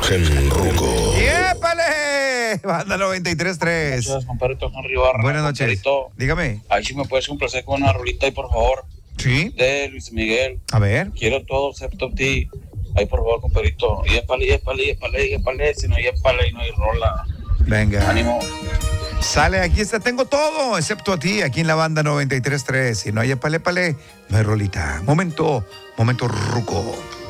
El Ruco. ¡Yépale! Banda 93.3. Buenas noches, compadrito Henry Barra. Buenas noches. Compadrito, Dígame. ahí sí me puedes complacer con una rolita ahí, por favor, ¿Sí? de Luis Miguel. A ver. Quiero todo excepto ti. Ahí, por favor, compadrito. Yépale, si no yépale y no hay rola. Venga. Ánimo. Sale, aquí está. Tengo todo, excepto a ti, aquí en la banda 93.3. Si no hay pale, no hay rolita. Momento ruco.